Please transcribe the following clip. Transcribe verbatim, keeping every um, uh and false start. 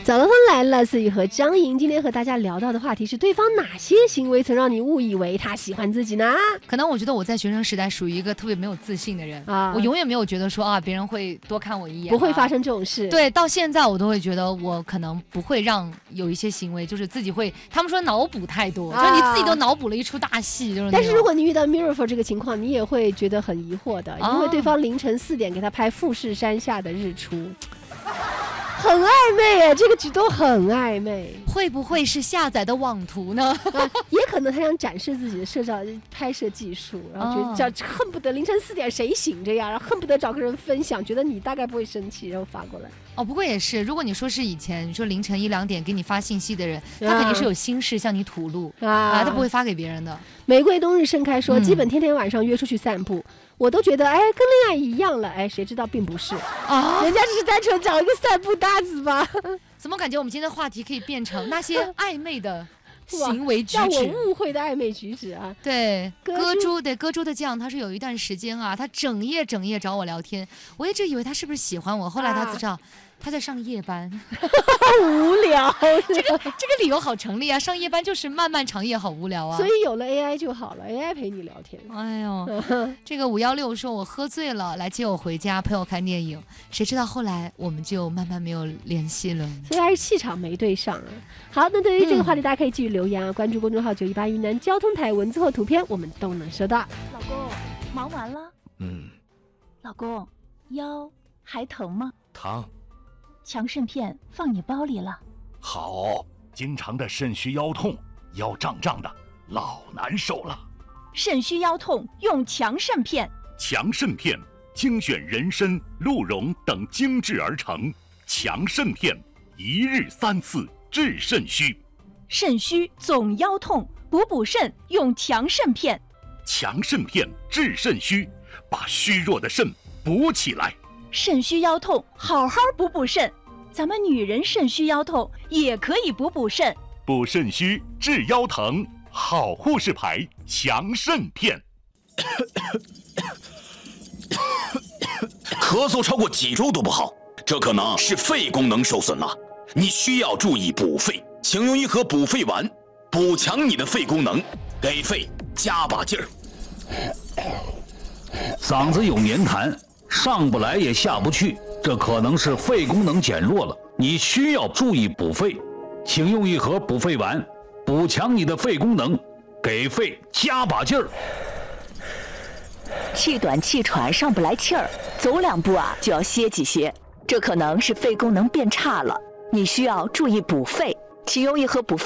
早了风来了，思雨和张莹今天和大家聊到的话题是对方哪些行为曾让你误以为他喜欢自己呢？ 可能我觉得我在学生时代属于一个特别没有自信的人啊， 我永远没有觉得说啊别人会多看我一眼、啊， 不会发生这种事。 对，到现在我都会觉得我可能不会让有一些行为就是自己会，他们说脑补太多，啊、就是你自己都脑补了一出大戏，就是。 但是如果你遇到 Mirror 这个情况，你也会觉得很疑惑的，啊、因为对方凌晨四点给他拍富士山下的日出。很暧昧耶，这个举动很暧昧， 会不会是下载的网图呢？ 啊、也可能他想展示自己的摄照拍摄技术，然后觉得、哦、恨不得凌晨四点谁醒着呀，然后恨不得找个人分享，觉得你大概不会生气，然后发过来。 哦，不过也是，如果你说是以前你说凌晨一两点给你发信息的人，他肯定是有心事向你吐露 啊, 啊，他不会发给别人的。 玫瑰冬日盛开说，嗯、基本天天晚上约出去散步。我都觉得哎，跟恋爱一样了，哎，谁知道并不是啊，人家只是单纯找一个散步搭子吧。 怎么感觉我们今天的话题可以变成那些暧昧的行为举止， 让我误会的暧昧举止啊？ 对，歌珠对歌珠的酱，他是有一段时间啊，他整夜整夜找我聊天，我一直以为他是不是喜欢我，后来他知道。啊他在上夜班， 无聊。 这个这个理由好成立啊！上夜班就是漫漫长夜，好无聊啊。 所以有了 A I 就好了 ，A I 陪你聊天。 哎呦，这个五幺六说我喝醉了，来接我回家，陪我看电影。谁知道后来我们就慢慢没有联系了。 所以还是气场没对上啊。好，那对于这个话题，大家可以继续留言啊，嗯、关注公众号九一八云南交通台，文字或图片我们都能收到。 老公，忙完了？ 嗯。 老公，腰还疼吗？ 疼。 强肾片放你包里了。 好，经常的肾虚腰痛，腰胀胀的，老难受了。 肾虚腰痛用强肾片。 强肾片精选人参、鹿茸等精制而成，强肾片一日三次治肾虚。 肾虚总腰痛，补补肾用强肾片。 强肾片治肾虚，把虚弱的肾补起来。 肾虚腰痛，好好补补肾。咱们女人肾虚腰痛也可以补补肾， 补肾虚治腰疼，好护士牌强肾片。 咳嗽超过几周都不好，这可能是肺功能受损了，你需要注意补肺，请用一盒补肺丸，补强你的肺功能，给肺加把劲儿。 嗓子有黏痰。上不来也下不去，这可能是肺功能减弱了，你需要注意补肺，请用一盒补肺丸，补强你的肺功能，给肺加把劲儿。 气短气喘上不来气儿，走两步啊就要歇几歇，这可能是肺功能变差了，你需要注意补肺，请用一盒补肺